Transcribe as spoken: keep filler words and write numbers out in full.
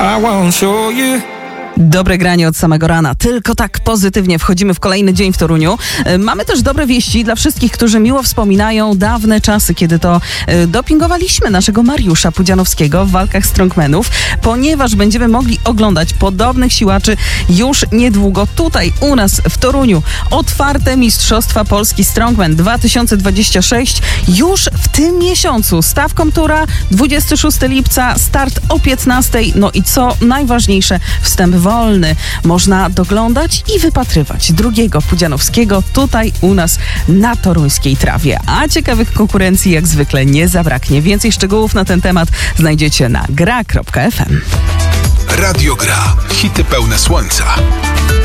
I won't show you. Dobre granie od samego rana. Tylko tak pozytywnie wchodzimy w kolejny dzień w Toruniu. Mamy też dobre wieści dla wszystkich, którzy miło wspominają dawne czasy, kiedy to dopingowaliśmy naszego Mariusza Pudzianowskiego w walkach strongmenów, ponieważ będziemy mogli oglądać podobnych siłaczy już niedługo tutaj u nas w Toruniu. Otwarte Mistrzostwa Polski Strongman dwa tysiące dwudziesty szósty już w tym miesiącu. Stawką tura dwudziestego szóstego lipca, start o piętnastej. No i co najważniejsze, wstęp wolny. Można doglądać i wypatrywać drugiego Pudzianowskiego tutaj u nas na toruńskiej trawie. A ciekawych konkurencji jak zwykle nie zabraknie. Więcej szczegółów na ten temat znajdziecie na gra kropka f m. Radio Gra. Hity pełne słońca.